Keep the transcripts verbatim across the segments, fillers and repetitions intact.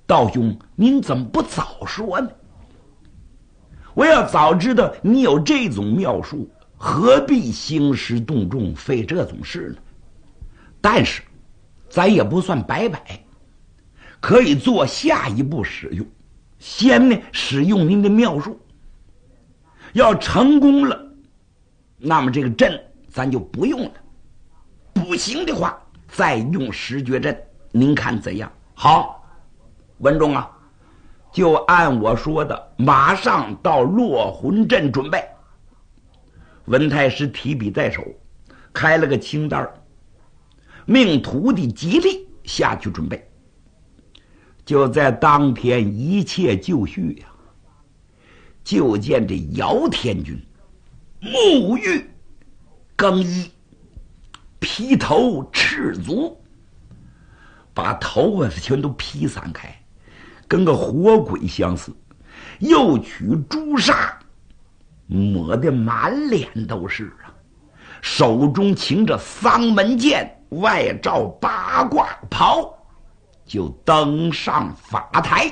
道兄，您怎么不早说呢？我要早知道你有这种妙术，何必兴师动众费这种事呢？但是咱也不算白摆，可以做下一步使用。先呢使用您的妙术，要成功了，那么这个阵咱就不用了，不行的话再用十绝阵，您看怎样？好，文忠啊，就按我说的，马上到落魂阵准备。文太师提笔在手，开了个清单，命徒弟吉利下去准备。就在当天，一切就绪呀、啊。就见这姚天军沐浴更衣，披头赤足，把头发全都披散开，跟个活鬼相似，又取朱砂抹得满脸都是啊，手中擎着丧门剑，外罩八卦袍，就登上法台。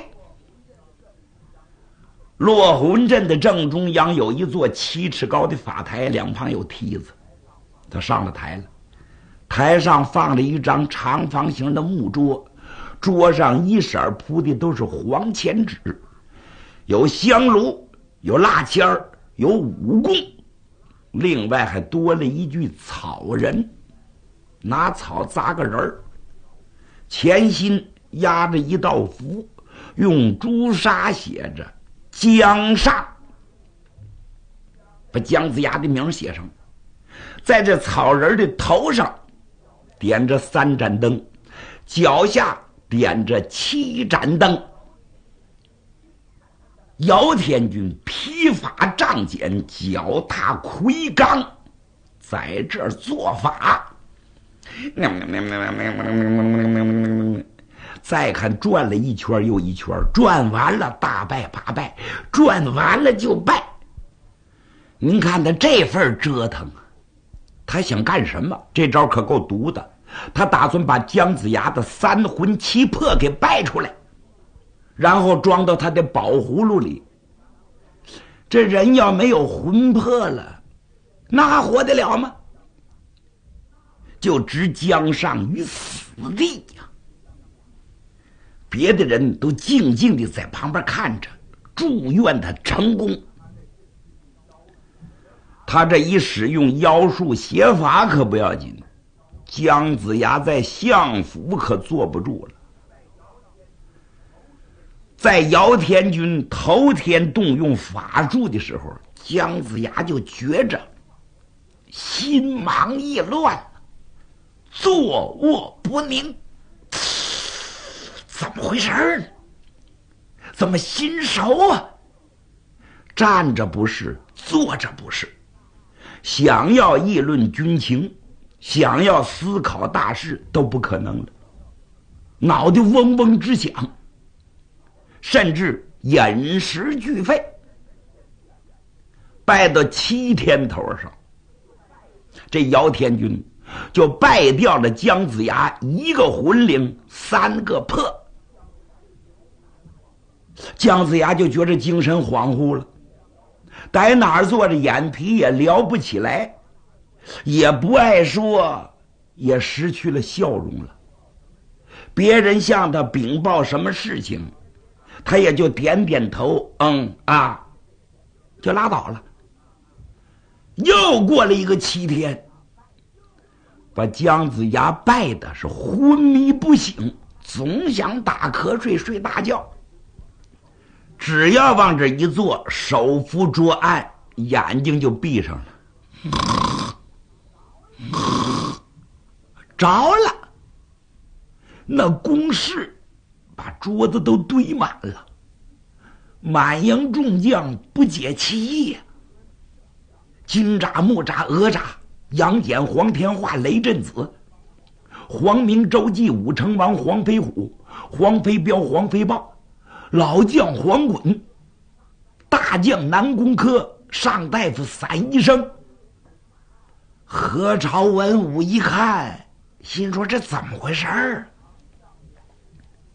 落魂阵的正中央有一座七尺高的法台，两旁有梯子。他上了台了，台上放了一张长方形的木桌，桌上一色铺的都是黄钱纸，有香炉，有蜡签儿，有五供，另外还多了一具草人，拿草扎个人儿，前心压着一道符，用朱砂写着江上，把姜子牙的名写上，在这草人的头上点着三盏灯，脚下点着七盏灯。姚天军披发仗锏，脚踏魁罡，在这儿做法。再看转了一圈又一圈，转完了大拜八拜，转完了就拜。您看他这份折腾，他想干什么？这招可够毒的。他打算把姜子牙的三魂七魄给拜出来，然后装到他的宝葫芦里。这人要没有魂魄了，那还活得了吗？就置姜尚于死地呀！别的人都静静地在旁边看着，祝愿他成功。他这一使用妖术邪法可不要紧，姜子牙在相府可坐不住了。在姚天军头天动用法术的时候，姜子牙就觉着心忙意乱了，坐卧不宁。怎么回事呢？怎么心熟啊？站着不是，坐着不是，想要议论军情，想要思考大事都不可能了，脑袋嗡嗡直响，甚至饮食俱废。拜到七天头上，这姚天军就败掉了姜子牙一个魂灵，三个魄。姜子牙就觉着精神恍惚了，在哪儿坐着眼皮也撩不起来，也不爱说，也失去了笑容了。别人向他禀报什么事情，他也就点点头，嗯啊，就拉倒了。又过了一个七天，把姜子牙拜的是昏迷不醒，总想打瞌睡睡大觉。只要往这一坐，手扶桌案，眼睛就闭上了，着了。那攻势把桌子都堆满了，满营众将不解其意呀。金吒、木吒、哪吒、杨戬、黄天化、雷震子、黄明、周济、武成王、黄飞虎、黄飞彪、黄飞豹、老将黄滚、大将南宫轲、上大夫散医生。何朝文武一看，心说这怎么回事儿？